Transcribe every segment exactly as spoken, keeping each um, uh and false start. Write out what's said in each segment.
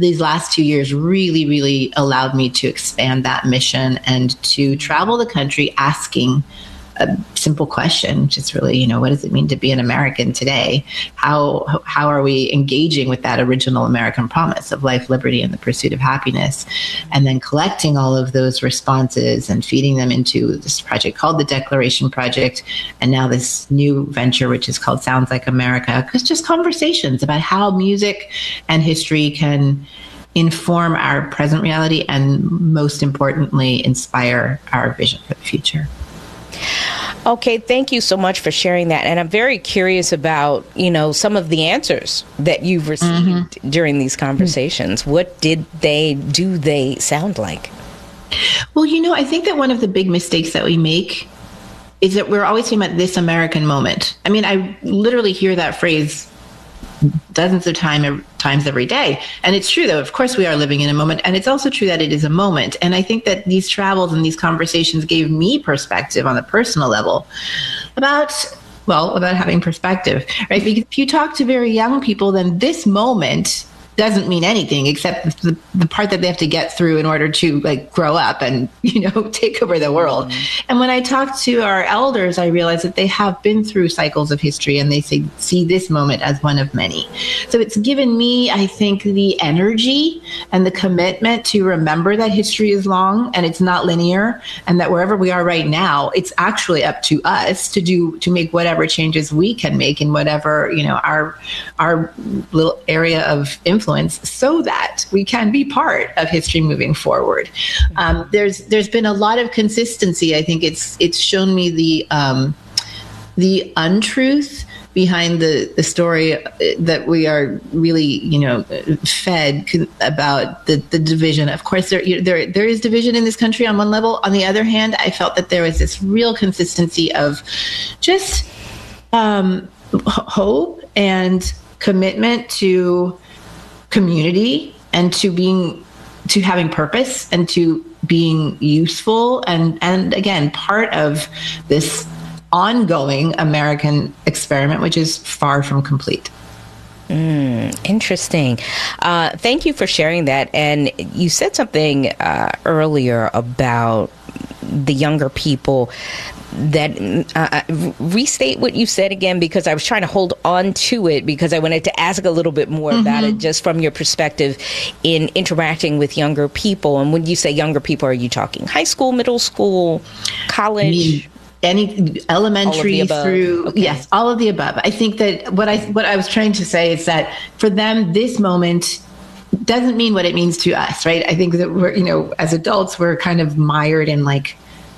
these last two years really, really allowed me to expand that mission and to travel the country asking a simple question, which is really, you know, what does it mean to be an American today? How how are we engaging with that original American promise of life, liberty, and the pursuit of happiness? And then collecting all of those responses and feeding them into this project called the Declaration Project, and now this new venture, which is called Sounds Like America, because just conversations about how music and history can inform our present reality and, most importantly, inspire our vision for the future. Okay, thank you so much for sharing that. And I'm very curious about, you know, some of the answers that you've received mm-hmm. during these conversations. Mm-hmm. What did they, do they sound like? Well, you know, I think that one of the big mistakes that we make is that we're always talking about this American moment. I mean, I literally hear that phrase dozens of time, times every day. And it's true, though. Of course, we are living in a moment. And it's also true that it is a moment. And I think that these travels and these conversations gave me perspective on a personal level about, well, about having perspective, right? Because if you talk to very young people, then this moment doesn't mean anything except the, the part that they have to get through in order to like grow up and, you know, take over the world. Mm-hmm. And when I talk to our elders, I realize that they have been through cycles of history and they say, see this moment as one of many. So it's given me, I think, the energy and the commitment to remember that history is long and it's not linear, and that wherever we are right now, it's actually up to us to do, to make whatever changes we can make in whatever, you know, our, our little area of influence, so that we can be part of history moving forward. Um, there's there's been a lot of consistency. I think it's it's shown me the um, the untruth behind the, the story that we are really, you know, fed about the, the division. Of course, there, there there is division in this country on one level. On the other hand, I felt that there was this real consistency of just um, hope and commitment to community and to being, to having purpose and to being useful. And, and again, part of this ongoing American experiment, which is far from complete. Mm, interesting. Uh, thank you for sharing that. And you said something uh, earlier about the younger people. That uh, restate what you said again, because I was trying to hold on to it because I wanted to ask a little bit more mm-hmm. about it, just from your perspective in interacting with younger people. And when you say younger people, are you talking high school, middle school, college? Any elementary through, okay. Yes, all of the above. I think that what I what I was trying to say is that for them, this moment doesn't mean what it means to us, right? I think that we're, you know, as adults, we're kind of mired in like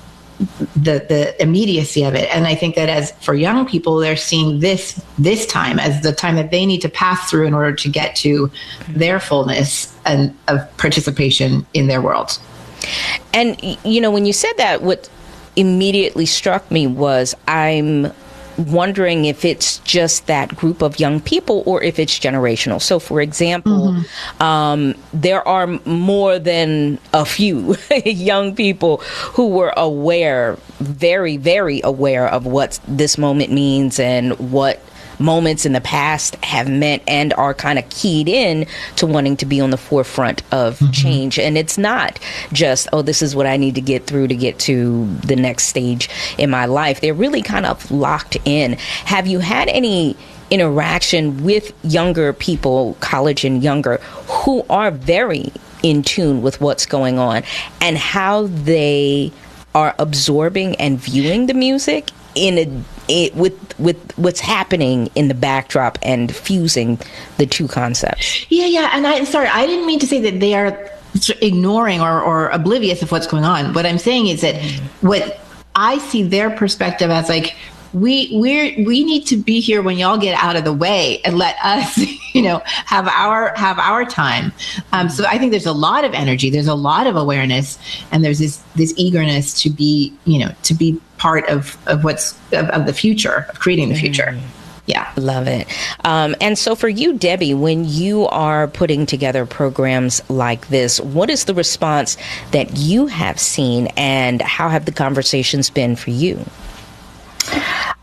the the immediacy of it. And I think that as for young people, they're seeing this this time as the time that they need to pass through in order to get to their fullness and of participation in their world. And, you know, when you said that, what immediately struck me was I'm wondering if it's just that group of young people or if it's generational. So, for example, mm-hmm. um, there are more than a few young people who were aware, very, very aware of what this moment means and what moments in the past have meant, and are kind of keyed in to wanting to be on the forefront of mm-hmm. change. And it's not just, oh, this is what I need to get through to get to the next stage in my life. They're really kind of locked in. Have you had any interaction with younger people, college and younger, who are very in tune with what's going on and how they are absorbing and viewing the music in a it, with with what's happening in the backdrop and fusing the two concepts? Yeah, yeah. And I sorry, I didn't mean to say that they are ignoring or, or oblivious of what's going on. What I'm saying is that what I see their perspective as like, we we're we need to be here when y'all get out of the way and let us, you know, have our have our time. Um, so I think there's a lot of energy, there's a lot of awareness, and there's this this eagerness to be, you know, to be part of of what's of, of the future, of creating the future. Mm. Yeah. Love it. Um, and so for you, Debbie, when you are putting together programs like this, what is the response that you have seen, and how have the conversations been for you?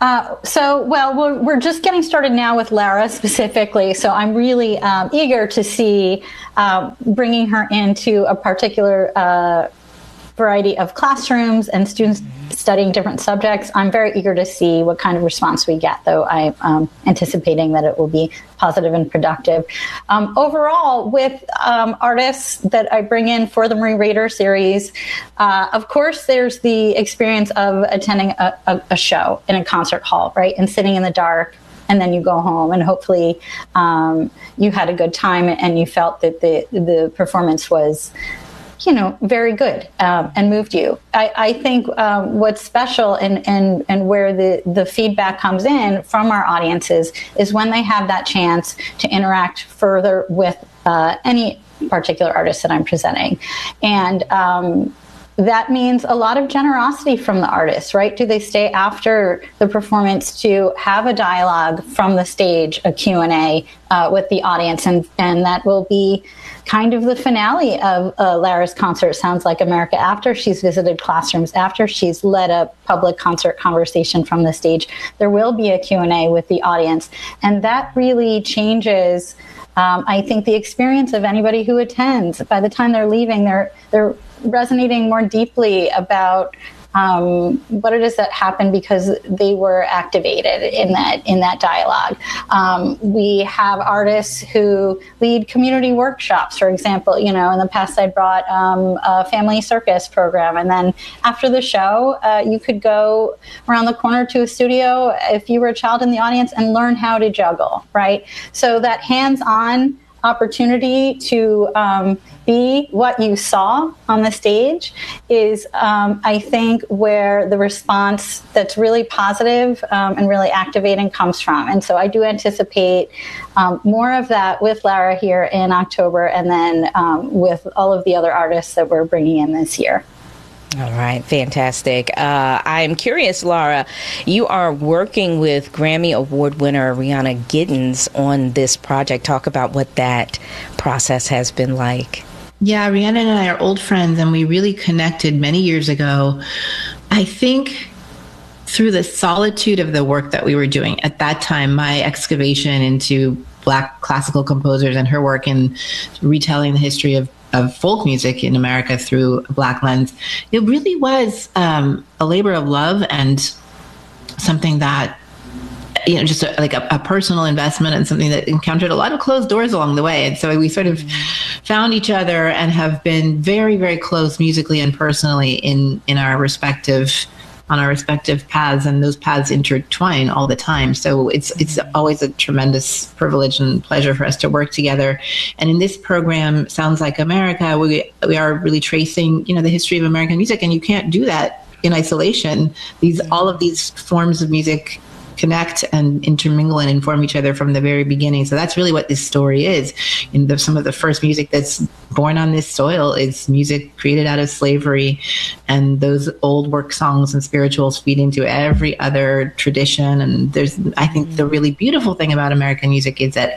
Uh, so, well, we're, we're just getting started now with Lara specifically. So I'm really um, eager to see uh, bringing her into a particular uh, variety of classrooms and students studying different subjects. I'm very eager to see what kind of response we get, though I'm um, anticipating that it will be positive and productive. Um, overall, with um, artists that I bring in for the Marie Rader series, uh, of course, there's the experience of attending a, a, a show in a concert hall, right, and sitting in the dark, and then you go home, and hopefully um, you had a good time and you felt that the the performance was, you know, very good um, and moved you. I, I think um, what's special and, and, and where the, the feedback comes in from our audiences is when they have that chance to interact further with uh, any particular artist that I'm presenting. And um, that means a lot of generosity from the artists, right? Do they stay after the performance to have a dialogue from the stage, a Q and A uh, with the audience? And, and that will be kind of the finale of uh, Lara's concert, Sounds Like America, after she's visited classrooms, after she's led a public concert conversation from the stage. There will be a Q and A with the audience. And that really changes, um, I think, the experience of anybody who attends. By the time they're leaving, they're they're resonating more deeply about um, what it is that happened because they were activated in that in that dialogue. Um, we have artists who lead community workshops, for example. You know, in the past I brought um, a family circus program, and then after the show, uh, you could go around the corner to a studio if you were a child in the audience and learn how to juggle, right? So that hands-on opportunity to um, be what you saw on the stage is, um, I think, where the response that's really positive um, and really activating comes from. And so I do anticipate um, more of that with Lara here in October, and then um, with all of the other artists that we're bringing in this year. All right, fantastic. Uh, I'm curious, Lara, you are working with Grammy Award winner Rhianna Giddens on this project. Talk about what that process has been like. Yeah, Rhianna and I are old friends, and we really connected many years ago. I think through the solitude of the work that we were doing at that time, my excavation into Black classical composers and her work in retelling the history of of folk music in America through a Black lens, it really was um, a labor of love and something that, you know, just a, like a, a personal investment and something that encountered a lot of closed doors along the way. And so we sort of found each other and have been very, very close musically and personally in, in our respective on our respective paths, and those paths intertwine all the time. So it's it's always a tremendous privilege and pleasure for us to work together. And in this program, Sounds Like America, we we are really tracing, you know, the history of American music, and you can't do that in isolation. These all of these forms of music connect and intermingle and inform each other from the very beginning. So that's really what this story is. In the, some of the first music that's born on this soil is music created out of slavery, and those old work songs and spirituals feed into every other tradition. And there's, I think the really beautiful thing about American music is that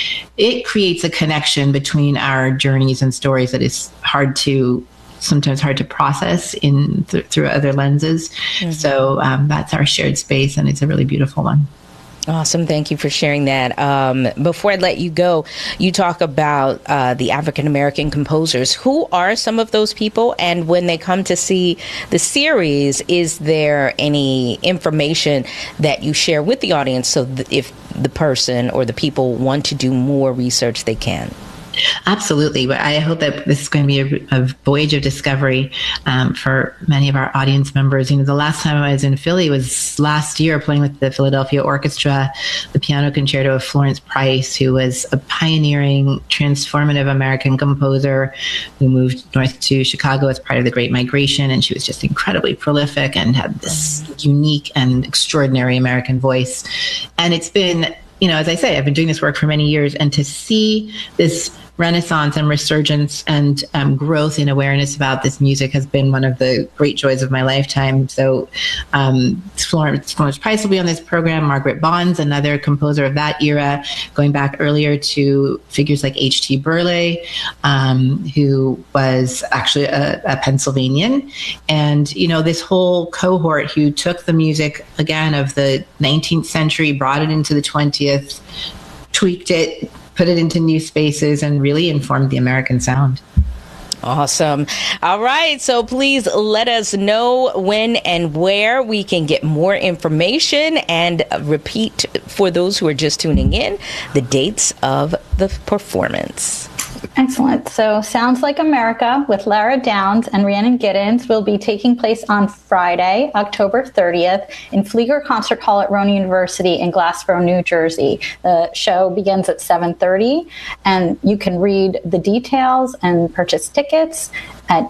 it creates a connection between our journeys and stories that is hard to sometimes hard to process in th- through other lenses. Mm-hmm. So um, that's our shared space, and it's a really beautiful one. Awesome. Thank you for sharing that. Um, before I let you go, you talk about uh, the African-American composers. Who are some of those people? And when they come to see the series, is there any information that you share with the audience so that if the person or the people want to do more research, they can? Absolutely. But I hope that this is going to be a, a voyage of discovery um, for many of our audience members. You know, the last time I was in Philly was last year playing with the Philadelphia Orchestra, the piano concerto of Florence Price, who was a pioneering, transformative American composer who moved north to Chicago as part of the Great Migration. And she was just incredibly prolific and had this unique and extraordinary American voice. And it's been, you know, as I say, I've been doing this work for many years, and to see this renaissance and resurgence and um, growth in awareness about this music has been one of the great joys of my lifetime. So um, Florence, Florence Price will be on this program. Margaret Bonds, another composer of that era, going back earlier to figures like H T Burleigh, um, who was actually a, a Pennsylvanian. And, you know, this whole cohort who took the music, again, of the nineteenth century, brought it into the twentieth, tweaked it, put it into new spaces, and really informed the American sound. Awesome. All right. So please let us know when and where we can get more information, and repeat for those who are just tuning in the dates of the performance. Excellent. So Sounds Like America with Lara Downs and Rhiannon Giddens will be taking place on Friday, October thirtieth in Flieger Concert Hall at Rowan University in Glassboro, New Jersey. The show begins at seven thirty, and you can read the details and purchase tickets at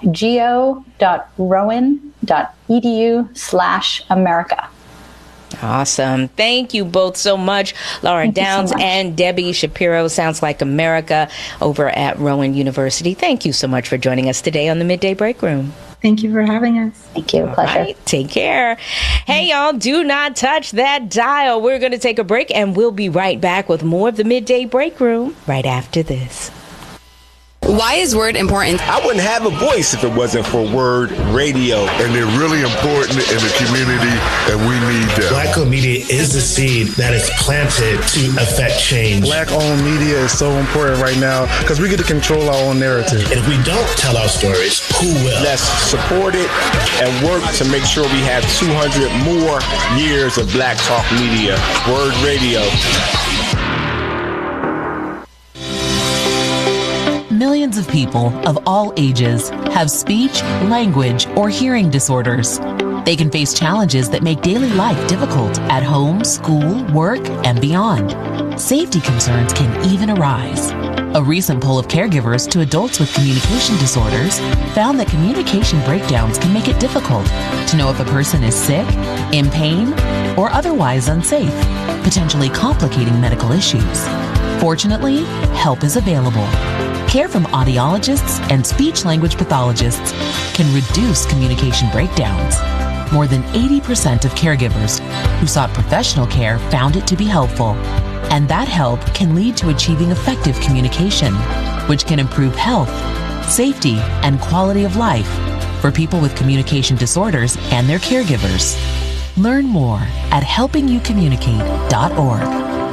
go.rowan.edu slash America. Awesome. Thank you both so much, Lara Thank Downs so and Debbie Shapiro. Sounds Like America over at Rowan University. Thank you so much for joining us today on the Midday Break Room. Thank you for having us. Thank you. All Pleasure. right, take care. Hey, y'all, do not touch that dial. We're going to take a break, and we'll be right back with more of the Midday Break Room right after this. Why is Word important? I wouldn't have a voice if it wasn't for Word Radio. And they're really important in the community, and we need them. Black-owned media is the seed that is planted to affect change. Black-owned media is so important right now because we get to control our own narrative. And if we don't tell our stories, who will? Let's support it and work to make sure we have two hundred more years of Black Talk Media. Word Radio. Millions of people of all ages have speech, language, or hearing disorders. They can face challenges that make daily life difficult at home, school, work, and beyond. Safety concerns can even arise. A recent poll of caregivers to adults with communication disorders found that communication breakdowns can make it difficult to know if a person is sick, in pain, or otherwise unsafe, potentially complicating medical issues. Fortunately, help is available. Care from audiologists and speech-language pathologists can reduce communication breakdowns. More than eighty percent of caregivers who sought professional care found it to be helpful, and that help can lead to achieving effective communication, which can improve health, safety, and quality of life for people with communication disorders and their caregivers. Learn more at helping you communicate dot org.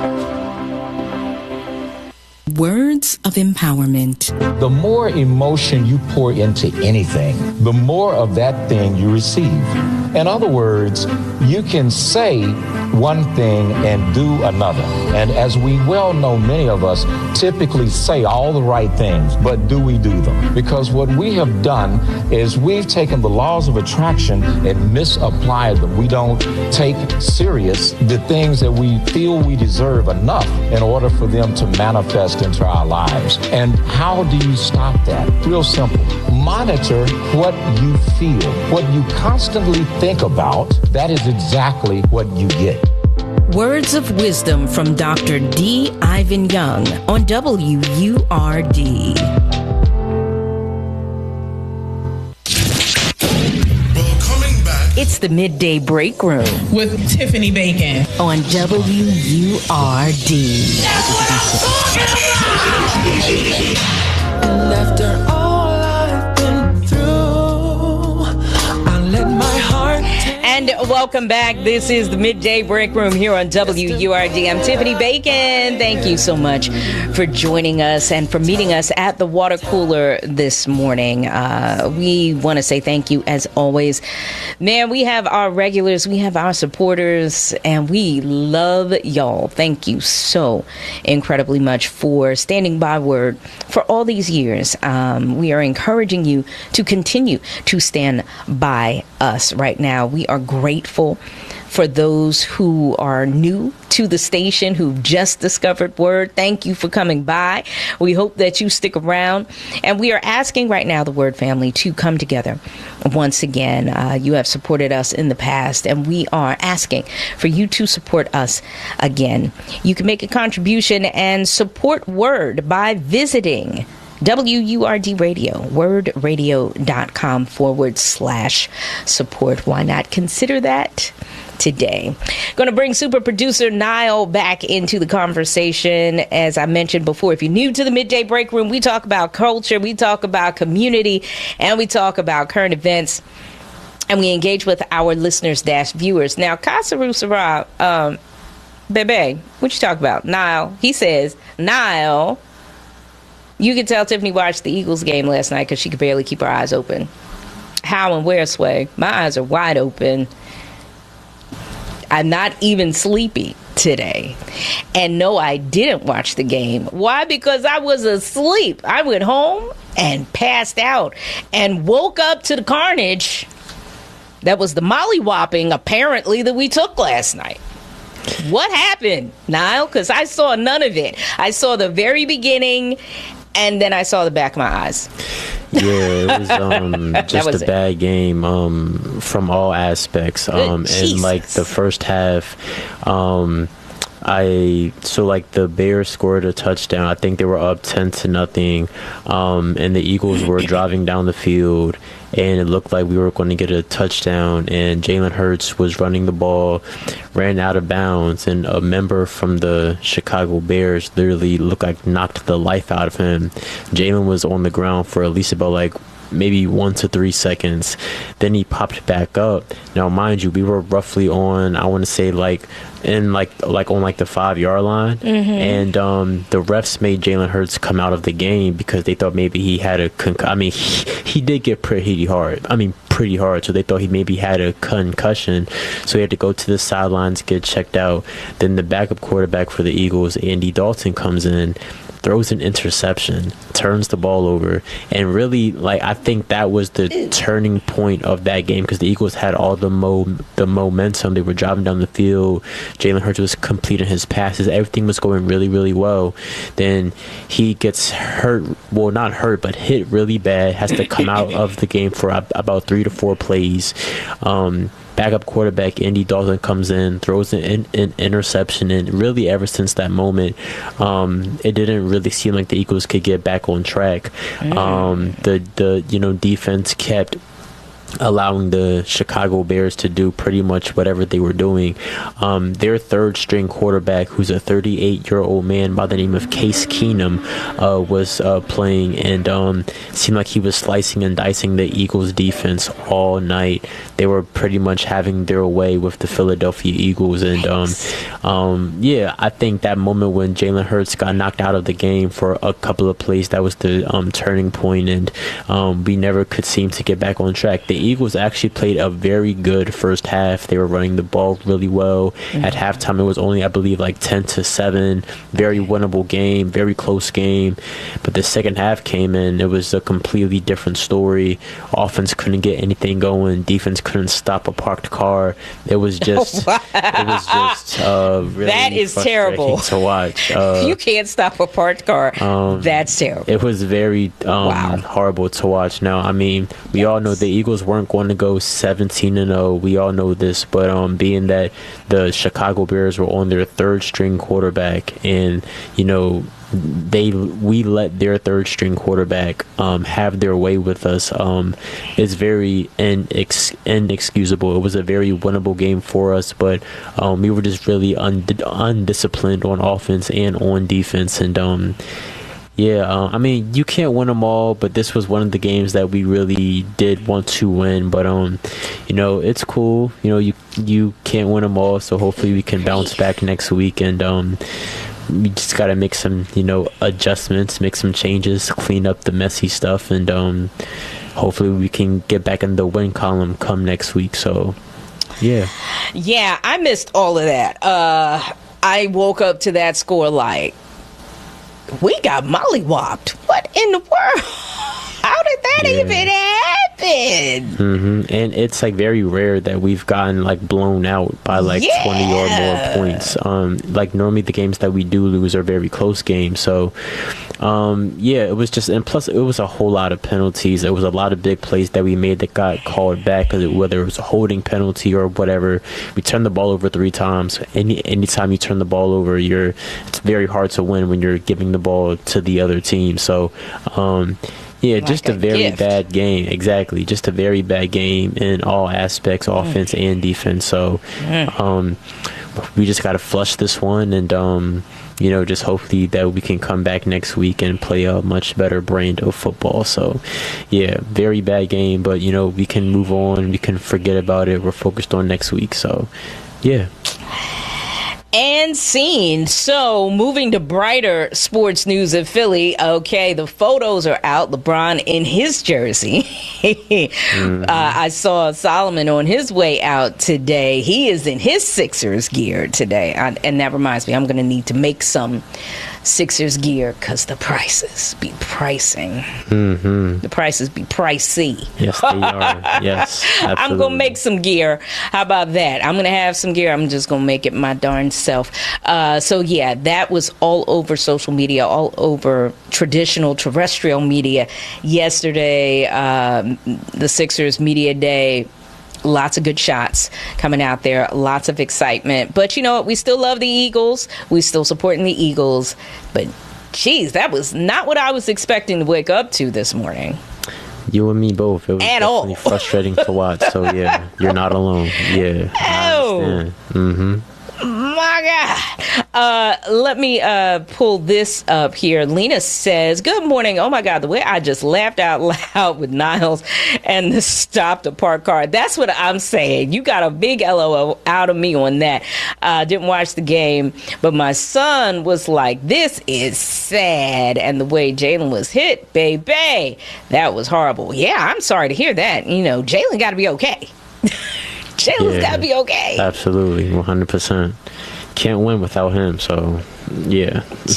Words of empowerment. The more emotion you pour into anything, the more of that thing you receive. In other words, you can say one thing and do another. And as we well know, many of us typically say all the right things, but do we do them? Because what we have done is we've taken the laws of attraction and misapplied them. We don't take serious the things that we feel we deserve enough in order for them to manifest into our lives. And how do you stop that? Real simple. Monitor what you feel. What you constantly think about, that is exactly what you get. Words of wisdom from Doctor D. Ivan Young on W U R D. It's the Midday Break Room with Tiffany Bacon on W U R D. And after all I've been through, I let my heart take. And welcome back. This is the Midday Break Room here on W U R D. I'm Tiffany Bacon. Thank you so much for joining us and for meeting us at the water cooler this morning. Uh, we want to say thank you as always. Man, we have our regulars, we have our supporters, and we love y'all. Thank you so incredibly much for standing by Word for all these years. Um, we are encouraging you to continue to stand by us right now. We are grateful thankful for those who are new to the station, who've just discovered Word. Thank you for coming by. We hope that you stick around. And we are asking right now the Word family to come together once again. Uh, you have supported us in the past, and we are asking for you to support us again. You can make a contribution and support Word by visiting W U R D Radio, wordradio.com forward slash support. Why not consider that today? Going to bring super producer Niall back into the conversation. As I mentioned before, if you're new to the Midday Break Room, we talk about culture, we talk about community, and we talk about current events, and we engage with our listeners dash viewers. Now, Kasaru Sarah, um, Bebe, what you talk about? Niall, he says, Niall, you can tell Tiffany watched the Eagles game last night because she could barely keep her eyes open. How and where, Sway? My eyes are wide open. I'm not even sleepy today. And no, I didn't watch the game. Why? Because I was asleep. I went home and passed out and woke up to the carnage that was the mollywhopping, apparently, that we took last night. What happened, Niall? Because I saw none of it. I saw the very beginning, and then I saw the back of my eyes. Yeah, it was um, just was a it. bad game um, from all aspects. Um, and like the first half, um, I so like the Bears scored a touchdown. I think they were up ten to nothing, um, and the Eagles were driving down the field, and it looked like we were going to get a touchdown. And Jalen Hurts was running the ball, ran out of bounds, and a member from the Chicago Bears literally looked like knocked the life out of him. Jalen was on the ground for at least about like maybe one to three seconds. Then he popped back up. Now, mind you, we were roughly on, I want to say like in like like on like the five yard line, mm-hmm. and um, the refs made Jalen Hurts come out of the game because they thought maybe he had a conc- I mean, he, he did get pretty hard. I mean, pretty hard. So they thought he maybe had a concussion. So he had to go to the sidelines, get checked out. Then the backup quarterback for the Eagles, Andy Dalton, comes in, throws an interception, turns the ball over, and really, like, I think that was the turning point of that game because the Eagles had all the mo the momentum. They were driving down the field. Jalen Hurts was completing his passes. Everything was going really, really well. Then he gets hurt. Well, not hurt, but hit really bad. Has to come out of the game for about three to four plays. Um, Backup quarterback Andy Dalton comes in, throws an, an interception, and really ever since that moment, um, it didn't really seem like the Eagles could get back on track. Mm. Um, the the you know defense kept allowing the Chicago Bears to do pretty much whatever they were doing. Um, their third string quarterback, who's a thirty-eight year old man by the name of Case Keenum, uh, was uh, playing, and um, seemed like he was slicing and dicing the Eagles defense all night. They were pretty much having their way with the Philadelphia Eagles, and um, um, yeah, I think that moment when Jalen Hurts got knocked out of the game for a couple of plays, that was the um, turning point, and um, we never could seem to get back on track. The Eagles actually played a very good first half. They were running the ball really well. Mm-hmm. At halftime, it was only, I believe, like ten to seven. Very winnable game, very close game. But the second half came in, it was a completely different story. Offense couldn't get anything going. Defense couldn't stop a parked car. It was just, wow. it was just uh, really that is terrible to watch. Uh, you can't stop a parked car. Um, That's terrible. It was very um, wow. horrible to watch. Now, I mean, we yes. all know the Eagles weren't going to go seventeen and oh. We all know this, but um, being that the Chicago Bears were on their third string quarterback, and you know they we let their third string quarterback um, have their way with us, um, is very inex- inexcusable. It was a very winnable game for us, but um, we were just really und- undisciplined on offense and on defense, and um. Yeah, uh, I mean, you can't win them all, but this was one of the games that we really did want to win. But, um, you know, it's cool. You know, you you can't win them all, so hopefully we can bounce back next week. And um, we just got to make some, you know, adjustments, make some changes, clean up the messy stuff. And um, hopefully we can get back in the win column come next week. So, yeah. Yeah, I missed all of that. Uh, I woke up to that score like, we got mollywopped. What in the world? How did that yeah. even did. Mm-hmm. And it's like very rare that we've gotten like blown out by like yeah. twenty or more points. Um, like normally the games that we do lose are very close games. So um, yeah, it was just, and plus it was a whole lot of penalties. It was a lot of big plays that we made that got called back, because whether it was a holding penalty or whatever. We turned the ball over three times. Any anytime you turn the ball over, you're it's very hard to win when you're giving the ball to the other team. So um, yeah, like just a, a very gift. bad game. Exactly, just a very bad game in all aspects, mm. offense and defense. So mm. um, we just got to flush this one, and um, you know, just hopefully that we can come back next week and play a much better brand of football. So yeah, very bad game, but you know, we can move on, we can forget about it. We're focused on next week. So yeah. And scene. So, moving to brighter sports news of Philly. Okay, the photos are out. LeBron in his jersey. mm-hmm. uh, I saw Solomon on his way out today. He is in his Sixers gear today. I, and that reminds me, I'm going to need to make some Sixers gear, because the prices be pricing. Mm-hmm. The prices be pricey. Yes, they are. Yes, absolutely. I'm going to make some gear. How about that? I'm going to have some gear. I'm just going to make it my darn self. Uh, so, yeah, that was all over social media, all over traditional terrestrial media yesterday. Um, the Sixers Media Day. Lots of good shots coming out there. Lots of excitement. But you know what? We still love the Eagles. We still supporting the Eagles. But, geez, that was not what I was expecting to wake up to this morning. You and me both. It was At definitely all. frustrating to watch. So, yeah, you're not alone. Yeah. Oh. Mm-hmm. My God. Uh, let me uh, pull this up here. Lena says, good morning. Oh, my God. The way I just laughed out loud with Niles and the stop to park car. That's what I'm saying. You got a big L O L out of me on that. I uh, didn't watch the game, but my son was like, this is sad. And the way Jalen was hit, baby, that was horrible. Yeah, I'm sorry to hear that. You know, Jalen got to be okay. Jalen's yeah, got to be okay. Absolutely, one hundred percent. Can't win without him, so yeah.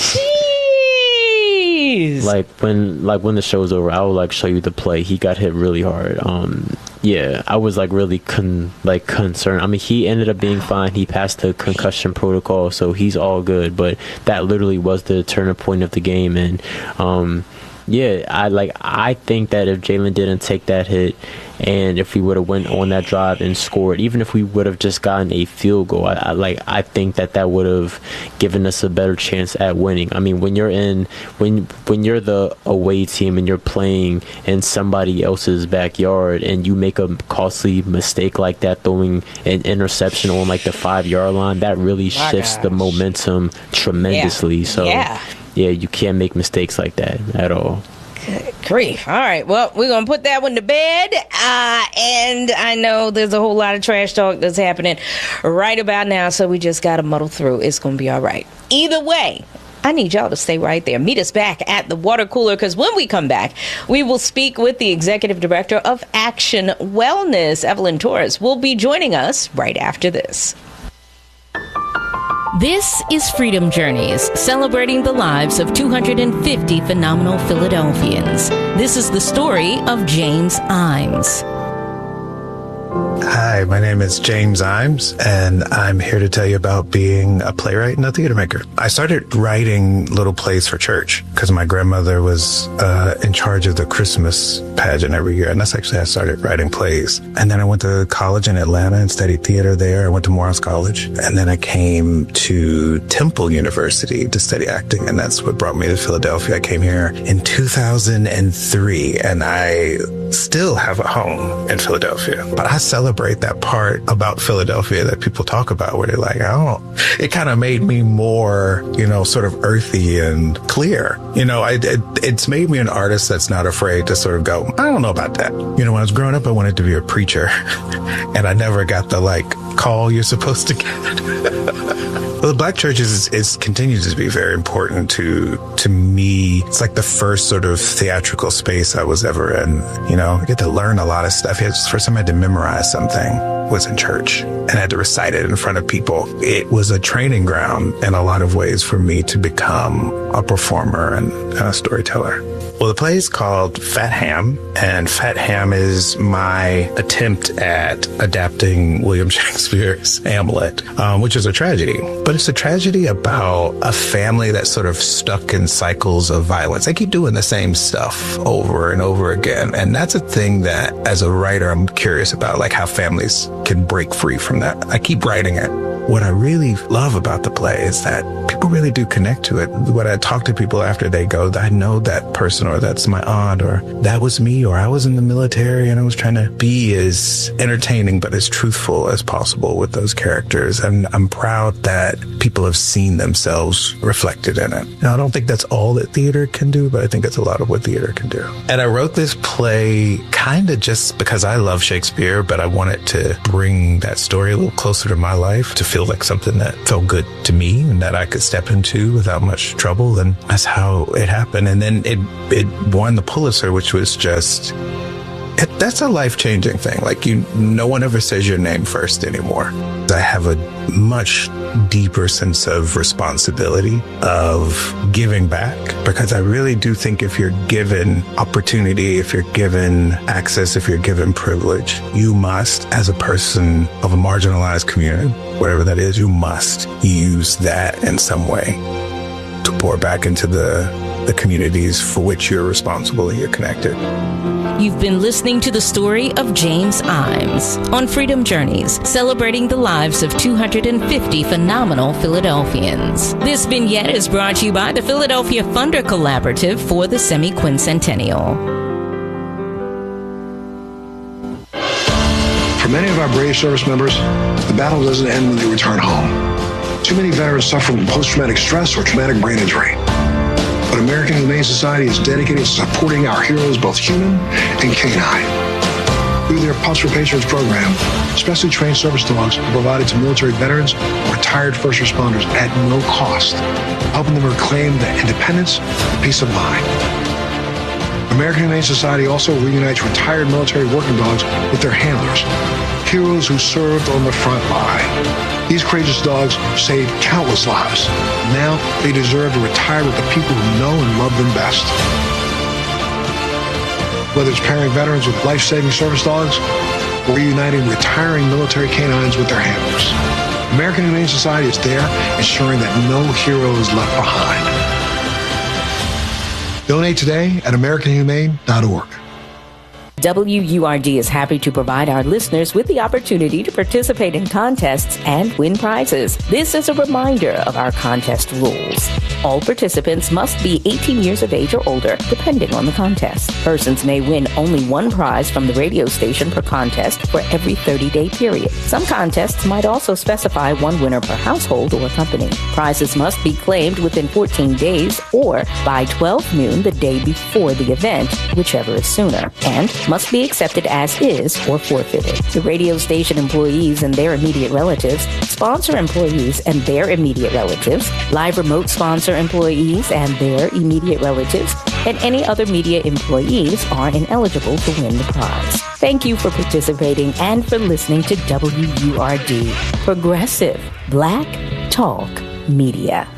Jeez. Like when like when the show's over, I will like show you the play. He got hit really hard. Um yeah, I was like really con like concerned. I mean, he ended up being fine. He passed the concussion protocol, so he's all good, but that literally was the turning point of the game. And um yeah, I like I think that if Jalen didn't take that hit, and if we would have went on that drive and scored, even if we would have just gotten a field goal, I, I like I think that that would have given us a better chance at winning. I mean, when you're in when when you're the away team and you're playing in somebody else's backyard and you make a costly mistake like that, throwing an interception on like the five yard line, that really My shifts gosh. the momentum tremendously. Yeah. So yeah. yeah, you can't make mistakes like that at all. Good grief. All right. Well, we're going to put that one to bed. Uh, and I know there's a whole lot of trash talk that's happening right about now, so we just got to muddle through. It's going to be all right. Either way, I need y'all to stay right there. Meet us back at the water cooler, because when we come back, we will speak with the executive director of Action Wellness, Evelyn Torres, will be joining us right after this. This is Freedom Journeys, celebrating the lives of two hundred fifty phenomenal Philadelphians. This is the story of James Imes. Hi, my name is James Imes, and I'm here to tell you about being a playwright and a theater maker. I started writing little plays for church because my grandmother was uh, in charge of the Christmas pageant every year, and that's actually how I started writing plays. And then I went to college in Atlanta and studied theater there. I went to Morehouse College, and then I came to Temple University to study acting, and that's what brought me to Philadelphia. I came here in two thousand three, and I still have a home in Philadelphia, but I celebrate that part about Philadelphia that people talk about where they're like, oh, it kind of made me more, you know, sort of earthy and clear. You know, I, it, it's made me an artist that's not afraid to sort of go, I don't know about that. You know, when I was growing up, I wanted to be a preacher and I never got the like call you're supposed to get. Well, the Black church is, is continues to be very important to to me. It's like the first sort of theatrical space I was ever in. You know, I get to learn a lot of stuff. It's the first time I had to memorize something was in church, and I had to recite it in front of people. It was a training ground in a lot of ways for me to become a performer and a storyteller. Well, the play is called Fat Ham, and Fat Ham is my attempt at adapting William Shakespeare's Hamlet, um, which is a tragedy. But it's a tragedy about a family that's sort of stuck in cycles of violence. They keep doing the same stuff over and over again. And that's a thing that, as a writer, I'm curious about, like how families can break free from that. I keep writing it. What I really love about the play is that people really do connect to it. When I talk to people after they go, I know that person, or that's my aunt, or that was me, or I was in the military and I was trying to be as entertaining but as truthful as possible with those characters. And I'm proud that people have seen themselves reflected in it. Now, I don't think that's all that theater can do, but I think it's a lot of what theater can do. And I wrote this play kind of just because I love Shakespeare, but I wanted to bring that story a little closer to my life, to feel like something that felt good to me and that I could step into without much trouble. And that's how it happened. And then it it won the Pulitzer, which was just, it, that's a life-changing thing. Like, you, no one ever says your name first anymore. I have a much deeper sense of responsibility of giving back, because I really do think if you're given opportunity, if you're given access, if you're given privilege, you must, as a person of a marginalized community, whatever that is, you must use that in some way to pour back into the the communities for which you're responsible and you're connected. You've been listening to the story of James Imes on Freedom Journeys, celebrating the lives of two hundred fifty phenomenal Philadelphians. This vignette is brought to you by the Philadelphia Funder Collaborative for the semi-quincentennial. For many of our brave service members, the battle doesn't end when they return home. Too many veterans suffer from post-traumatic stress or traumatic brain injury. But American Humane Society is dedicated to supporting our heroes, both human and canine. Through their Pups for Patrons program, specially trained service dogs are provided to military veterans or retired first responders at no cost, helping them reclaim their independence and peace of mind. American Humane Society also reunites retired military working dogs with their handlers, heroes who served on the front line. These courageous dogs saved countless lives. Now they deserve to retire with the people who know and love them best. Whether it's pairing veterans with life-saving service dogs or reuniting retiring military canines with their handlers, American Humane Society is there ensuring that no hero is left behind. Donate today at american humane dot org. W U R D is happy to provide our listeners with the opportunity to participate in contests and win prizes. This is a reminder of our contest rules. All participants must be eighteen years of age or older, depending on the contest. Persons may win only one prize from the radio station per contest for every thirty-day period. Some contests might also specify one winner per household or company. Prizes must be claimed within fourteen days or by twelve noon the day before the event, whichever is sooner, and must be accepted as is or forfeited. The radio station employees and their immediate relatives, sponsor employees and their immediate relatives, live remote sponsor employees and their immediate relatives, and any other media employees are ineligible to win the prize. Thank you for participating and for listening to W U R D, Progressive Black Talk Media.